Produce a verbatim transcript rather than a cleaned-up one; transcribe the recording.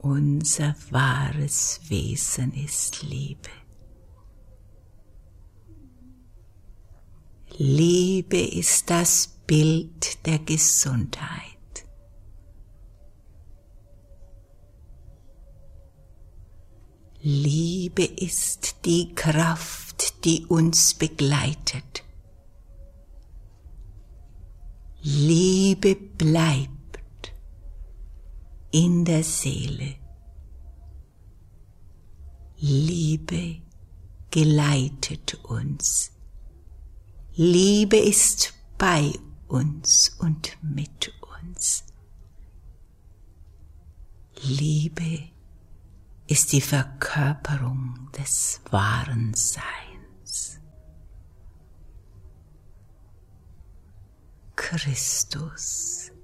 Unser wahres Wesen ist Liebe. Liebe ist das Bild der Gesundheit. Liebe ist die Kraft, die uns begleitet. Liebe bleibt in der Seele. Liebe geleitet uns. Liebe ist bei uns und mit uns. Liebe ist die Verkörperung des wahren Seins. Christus